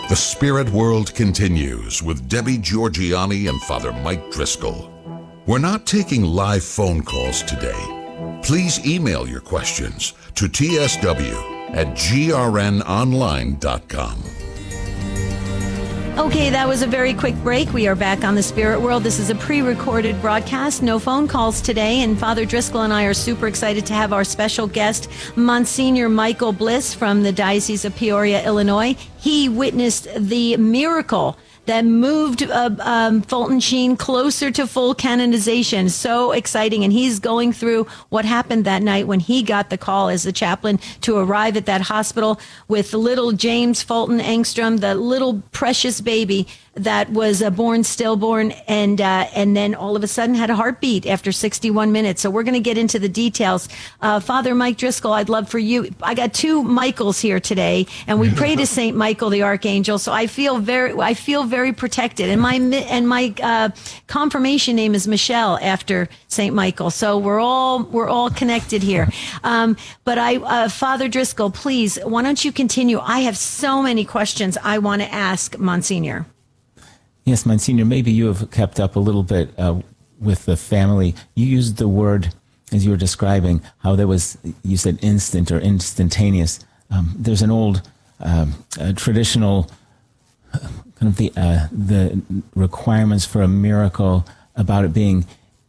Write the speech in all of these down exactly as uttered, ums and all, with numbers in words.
The Spirit World continues with Debbie Georgiani and Father Mike Driscoll. We're not taking live phone calls today. Please email your questions to t s w at g r n online dot com. Okay, that was a very quick break. We are back on the Spirit World. This is a pre-recorded broadcast. No phone calls today. And Father Driscoll and I are super excited to have our special guest, Monsignor Michael Bliss from the Diocese of Peoria, Illinois. He witnessed the miracle that moved uh, um, Fulton Sheen closer to full canonization. So exciting. And he's going through what happened that night when he got the call as the chaplain to arrive at that hospital with little James Fulton Engstrom, the little precious baby that was uh, born stillborn, and uh, and then all of a sudden had a heartbeat after sixty-one minutes. So we're going to get into the details. Uh, Father Mike Driscoll, I'd love for you. I got two Michaels here today, and we pray to Saint Michael the Archangel. So I feel very, I feel very protected. And my and my uh, confirmation name is Michelle after Saint Michael. So we're all we're all connected here. Um, but I, uh, Father Driscoll, please, why don't you continue? I have so many questions I want to ask Monsignor. Yes, Monsignor, maybe you have kept up a little bit uh, with the family. You used the word, as you were describing, how there was, you said instant or instantaneous. Um, there's an old um, uh, traditional uh, kind of the uh, the requirements for a miracle about it being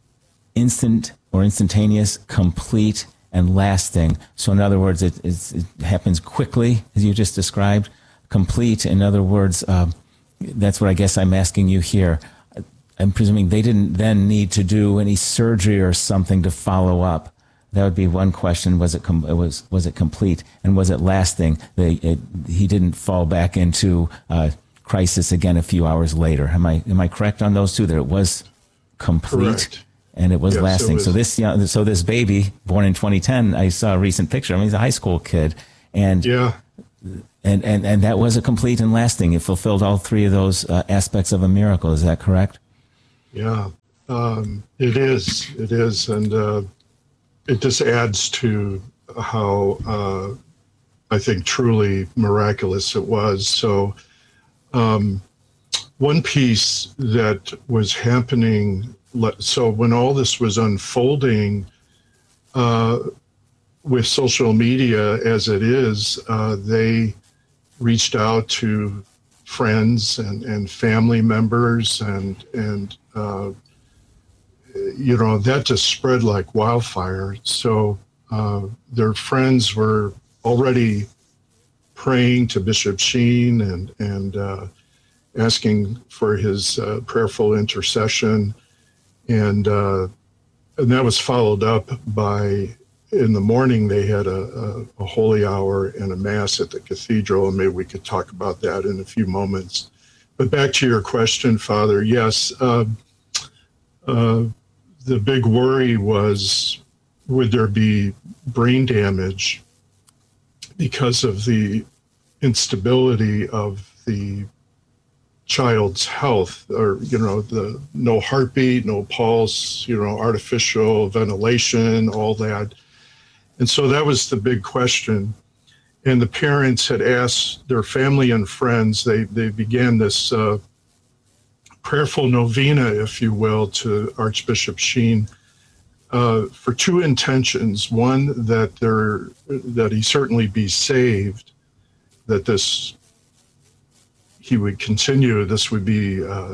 instant or instantaneous, complete, and lasting. So in other words, it, it's, it happens quickly, as you just described. Complete, in other words, uh, that's what I guess I'm asking you here. I'm presuming they didn't then need to do any surgery or something to follow up. That would be one question. Was it com- was was it complete, and was it lasting? They, it, he didn't fall back into uh, crisis again a few hours later. Am I am I correct on those two? That it was complete. Correct. And it was Yes, lasting. it was. So this young, so this baby born in twenty ten, I saw a recent picture. I mean, he's a high school kid, and Yeah. And, and and that was a complete and lasting. It fulfilled all three of those uh, aspects of a miracle. Is that correct? Yeah, um, it is. It is. And uh, it just adds to how uh, I think truly miraculous it was. So um, one piece that was happening, so when all this was unfolding, uh, with social media as it is, uh, they reached out to friends and, and family members, and and uh, you know, that just spread like wildfire. So uh, their friends were already praying to Bishop Sheen and and uh, asking for his uh, prayerful intercession, and uh, and that was followed up by, in the morning, they had a, a, a holy hour and a mass at the cathedral, and maybe we could talk about that in a few moments. But back to your question, Father, yes, uh, uh, the big worry was, would there be brain damage because of the instability of the child's health, or, you know, the no heartbeat, no pulse, you know, artificial ventilation, all that. And so that was the big question. And the parents had asked their family and friends, they, they began this uh, prayerful novena, if you will, to Archbishop Sheen uh, for two intentions. One, that there, that he certainly be saved, that this, he would continue, this would be, uh,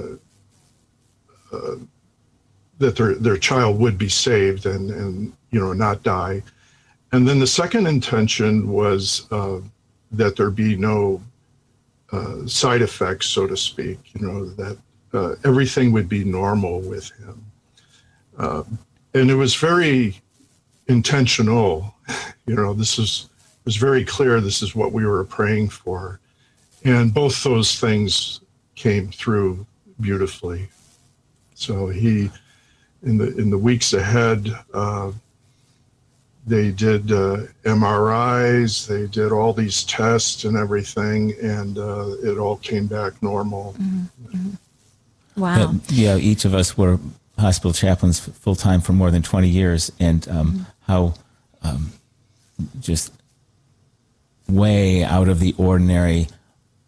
uh, that their, their child would be saved and, and, you know, not die. And then the second intention was uh, that there be no uh, side effects, so to speak, you know, that uh, everything would be normal with him. Uh, and it was very intentional. You know, this is, it was very clear this is what we were praying for. And both those things came through beautifully. So he, in the in the weeks ahead, uh, they did uh, M R Is, they did all these tests and everything, and uh, it all came back normal. Mm-hmm. Mm-hmm. Wow. Uh, yeah, each of us were hospital chaplains full-time for more than twenty years, and um, mm-hmm. how um, just way out of the ordinary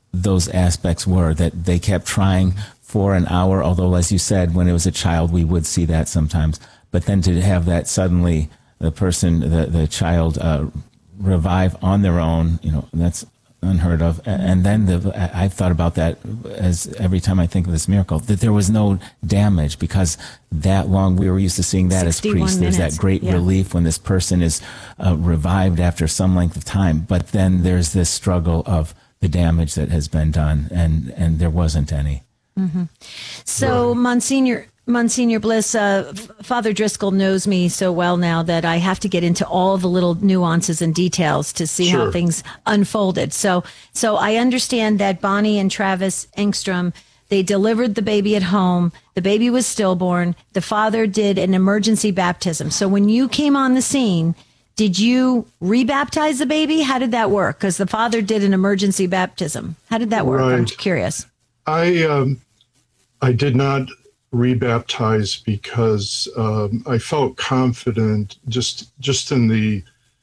those aspects were, that they kept trying for an hour, although, as you said, when it was a child, we would see that sometimes. But then to have that suddenly, the person, the, the child uh, revive on their own, you know, that's unheard of. And then the, I've thought about that as every time I think of this miracle, that there was no damage, because that long, we were used to seeing that as priests. There's that great yeah. relief when this person is uh, revived after some length of time. But then there's this struggle of the damage that has been done, and, and there wasn't any. Mm-hmm. So, right. Monsignor, Monsignor Bliss, uh, Father Driscoll knows me so well now that I have to get into all the little nuances and details to see sure. how things unfolded. So, so I understand that Bonnie and Travis Engstrom, they delivered the baby at home. The baby was stillborn. The father did an emergency baptism. So when you came on the scene, did you rebaptize the baby? How did that work? Because the father did an emergency baptism. How did that work? Right. I'm curious. I um, I did not rebaptize because um, I felt confident just just in the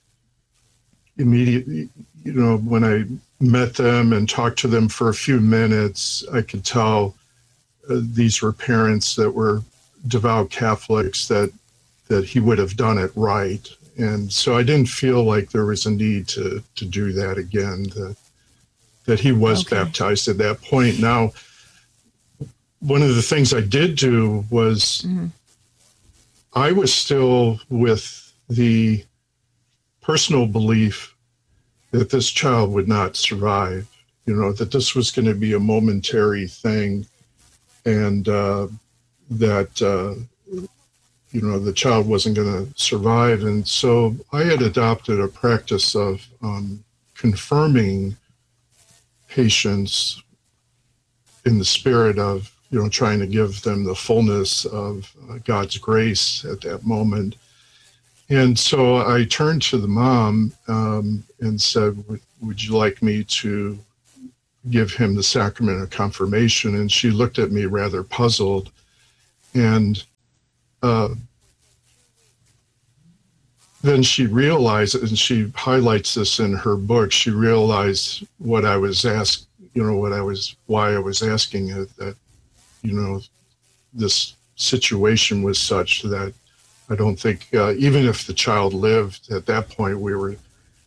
immediate, you know, when I met them and talked to them for a few minutes, I could tell uh, these were parents that were devout Catholics, that that he would have done it right. And so I didn't feel like there was a need to, to do that again, that, that he was okay. baptized at that point. Now, one of the things I did do was mm-hmm. I was still with the personal belief that this child would not survive, you know, that this was going to be a momentary thing, and uh, that, uh, you know, the child wasn't going to survive. And so I had adopted a practice of um, confirming patients in the spirit of, you know, trying to give them the fullness of uh, God's grace at that moment. And so I turned to the mom um, and said, would you like me to give him the sacrament of confirmation? And she looked at me rather puzzled. And uh, then she realized, and she highlights this in her book, she realized what I was asked, you know, what I was, why I was asking it, that, you know, this situation was such that I don't think, uh, even if the child lived at that point, we were, you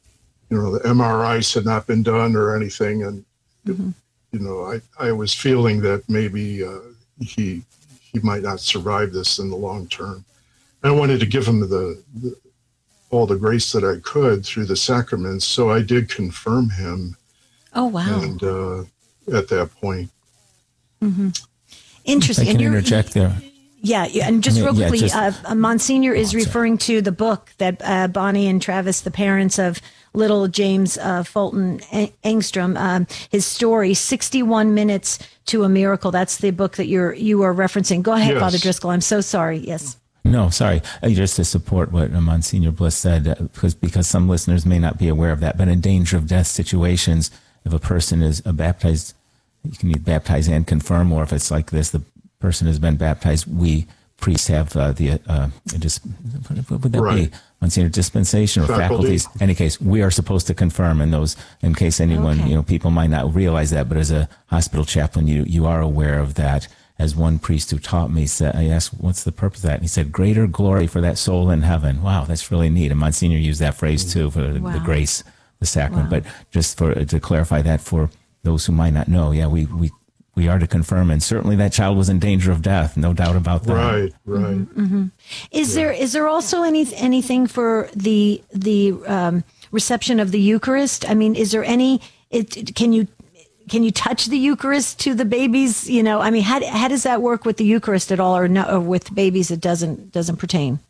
know, the M R Is had not been done or anything. And, mm-hmm. you know, I, I was feeling that maybe uh, he he might not survive this in the long term. I wanted to give him the, the all the grace that I could through the sacraments. So I did confirm him. Oh, wow. And uh, at that point. Mm-hmm. Interesting. I can interject there. Yeah, and just I mean, real quickly, yeah, just, uh, Monsignor is oh, referring to the book that uh, Bonnie and Travis, the parents of little James uh, Fulton Engstrom, um, his story, sixty-one minutes to a Miracle. That's the book that you're you are referencing. Go ahead, yes. Father Driscoll. I'm so sorry. Yes. No, sorry. Uh, just to support what uh, Monsignor Bliss said, uh, because because some listeners may not be aware of that, but in danger of death situations, if a person is uh, baptized, you can either baptize and confirm, or if it's like this, the person has been baptized, we priests have uh, the, uh, just, what would that right. be? Monsignor, dispensation or Faculty. faculties. In any case, we are supposed to confirm in those, in case anyone, okay. you know, people might not realize that, but as a hospital chaplain, you, you are aware of that. As one priest who taught me said, I asked, what's the purpose of that? And he said, greater glory for that soul in heaven. Wow, that's really neat. And Monsignor used that phrase too, for wow. the grace, the sacrament. Wow. But just for, to clarify that for those who might not know, yeah, we, we, we are to confirm, and certainly that child was in danger of death, no doubt about that. Right, right. Mm-hmm, mm-hmm. Is yeah. there is there also any anything for the the um, reception of the Eucharist? I mean, is there any? It, can you can you touch the Eucharist to the babies? You know, I mean, how how does that work with the Eucharist at all, or no? Or with babies, it doesn't doesn't pertain.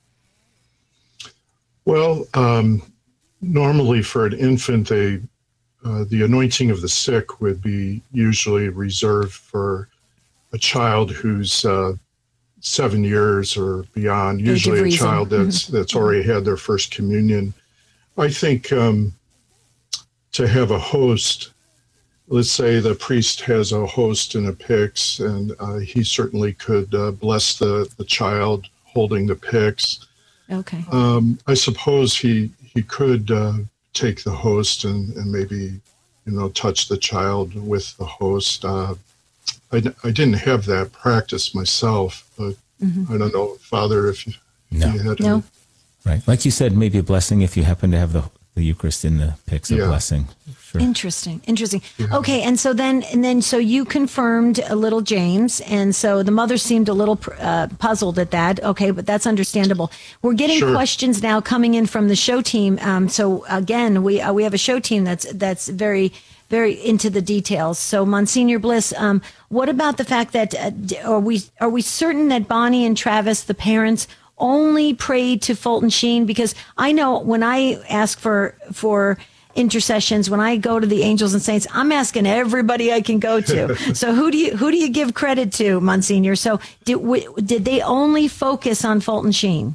Well, um, normally for an infant, they. Uh, the anointing of the sick would be usually reserved for a child who's uh, seven years or beyond, usually a reason. child that's mm-hmm. that's already had their first communion. I think um, to have a host, let's say the priest has a host and a pyx, and uh, he certainly could uh, bless the, the child holding the pyx. Okay. Um, I suppose he, he could... Uh, take the host and, and maybe, you know, touch the child with the host. Uh, I, I didn't have that practice myself, but mm-hmm. I don't know, Father, if you, no. you had no. a, Right. Like you said, maybe a blessing if you happen to have the, the Eucharist in the pics, a Yeah. blessing. Sure. Interesting. Interesting. Yeah. Okay. And so then, and then, so you confirmed a little James. And so the mother seemed a little uh, puzzled at that. Okay. But that's understandable. We're getting Sure. questions now coming in from the show team. Um, so again, we, uh, we have a show team that's, that's very, very into the details. So Monsignor Bliss, um, what about the fact that, uh, are we, are we certain that Bonnie and Travis, the parents, only prayed to Fulton Sheen? Because I know when I ask for, for, intercessions, when I go to the Angels and Saints, I'm asking everybody I can go to. So who do you who do you give credit to, Monsignor? So did w- did they only focus on Fulton Sheen?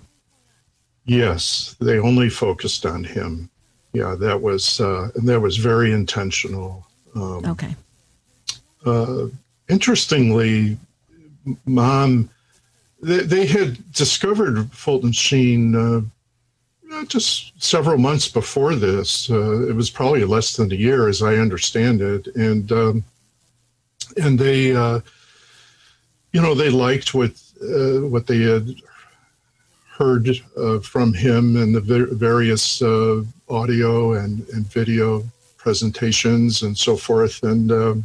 Yes, they only focused on him. Yeah, that was uh, and that was very intentional. Um, Okay. Uh, interestingly, Mom, they, they had discovered Fulton Sheen uh, just several months before this. Uh, it was probably less than a year, as I understand it, and um, and they, uh, you know, they liked what uh, what they had heard uh, from him and the ver- various uh, audio and, and video presentations and so forth, and uh,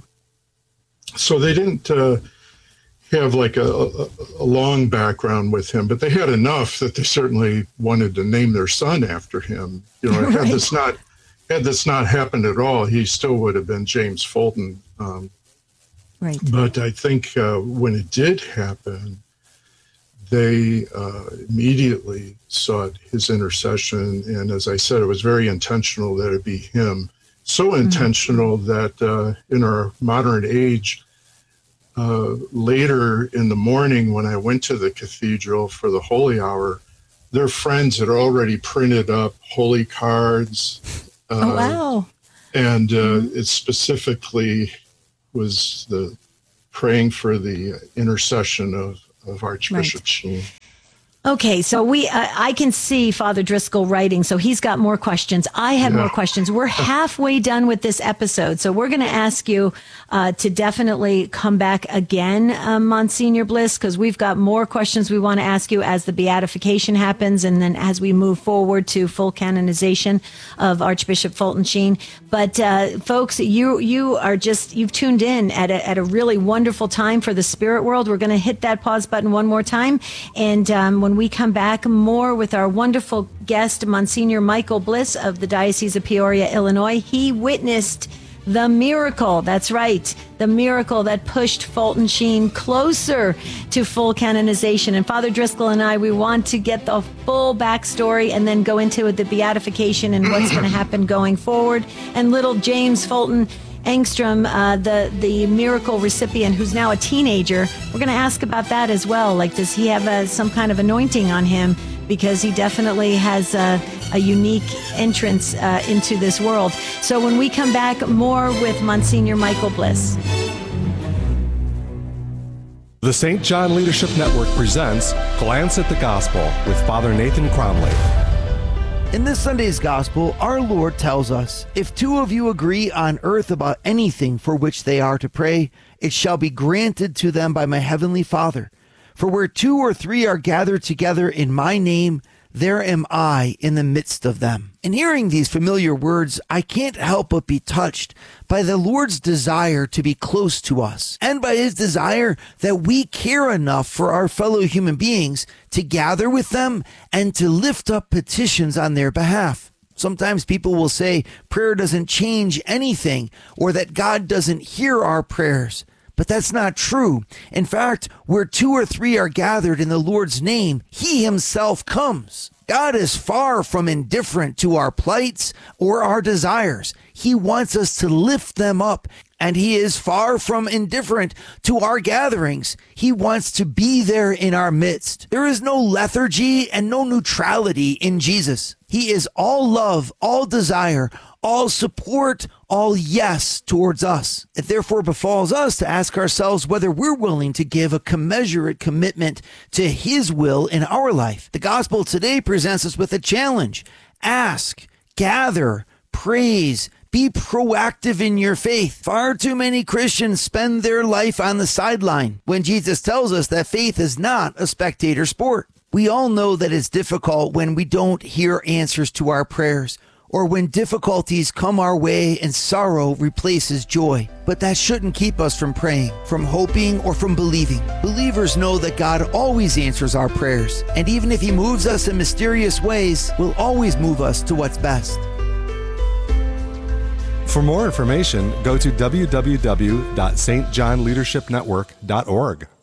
so they didn't uh, have like a, a, a long background with him, but they had enough that they certainly wanted to name their son after him. You know, Right. had this not had this not happened at all, he still would have been James Fulton. Um, Right. but I think uh, when it did happen, they uh, immediately sought his intercession, and as I said, it was very intentional that it be him. So intentional mm-hmm. that uh, in our modern age. Uh, later in the morning, when I went to the cathedral for the Holy Hour, their friends had already printed up holy cards. Uh, Oh, wow. And uh, Mm-hmm. it specifically was the praying for the intercession of, of Archbishop Right. Sheen. Okay, so we uh, I can see Father Driscoll writing, so he's got more questions. I have Yeah. more questions. We're halfway done with this episode, so we're going to ask you uh, to definitely come back again, um, Monsignor Bliss, because we've got more questions we want to ask you as the beatification happens, and then as we move forward to full canonization of Archbishop Fulton Sheen. But uh, folks, you you are just you've tuned in at a, at a really wonderful time for the spirit world. We're going to hit that pause button one more time, and um, when we come back, more with our wonderful guest, Monsignor Michael Bliss of the Diocese of Peoria, Illinois. He witnessed the miracle. That's right. The miracle that pushed Fulton Sheen closer to full canonization. And Father Driscoll and I, we want to get the full backstory and then go into the beatification and what's going to happen going forward. And little James Fulton Engstrom, uh, the the miracle recipient who's now a teenager, we're going to ask about that as well. Like, does he have a, some kind of anointing on him? Because he definitely has a, a unique entrance uh, into this world. So when we come back, more with Monsignor Michael Bliss. The Saint John Leadership Network presents Glance at the Gospel with Father Nathan Cromley. In this Sunday's Gospel, our Lord tells us, "If two of you agree on earth about anything for which they are to pray, it shall be granted to them by my heavenly Father. For where two or three are gathered together in my name, there am I in the midst of them." In hearing these familiar words, I can't help but be touched by the Lord's desire to be close to us, and by his desire that we care enough for our fellow human beings to gather with them and to lift up petitions on their behalf. Sometimes people will say prayer doesn't change anything, or that God doesn't hear our prayers. But that's not true. In fact, where two or three are gathered in the Lord's name, he himself comes. God is far from indifferent to our plights or our desires. He wants us to lift them up, and he is far from indifferent to our gatherings. He wants to be there in our midst. There is no lethargy and no neutrality in Jesus. He is all love, all desire, all support, all yes towards us. It therefore befalls us to ask ourselves whether we're willing to give a commensurate commitment to his will in our life. The gospel today presents us with a challenge. Ask, gather, praise, Be proactive in your faith. Far too many Christians spend their life on the sideline when Jesus tells us that faith is not a spectator sport. We all know that it's difficult when we don't hear answers to our prayers, or when difficulties come our way and sorrow replaces joy. But that shouldn't keep us from praying, from hoping, or from believing. Believers know that God always answers our prayers, and even if He moves us in mysterious ways, will always move us to what's best. For more information, go to w w w dot s t john leadership network dot org.